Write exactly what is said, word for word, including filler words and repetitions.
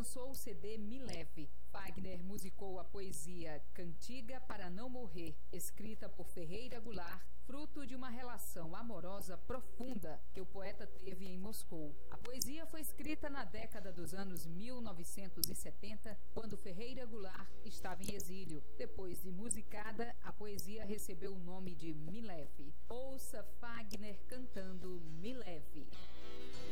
lançou o C D Me Leve. Fagner musicou a poesia Cantiga para Não Morrer, escrita por Ferreira Goulart, fruto de uma relação amorosa profunda que o poeta teve em Moscou. A poesia foi escrita na década dos anos mil novecentos e setenta, quando Ferreira Goulart estava em exílio. Depois de musicada, a poesia recebeu o nome de Me Leve. Ouça Fagner cantando Me Leve.